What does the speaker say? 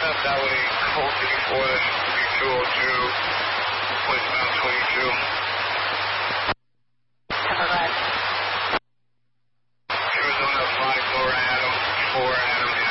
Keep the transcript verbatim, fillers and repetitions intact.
that way, Cold City, Florida, two oh two, westbound twenty-two.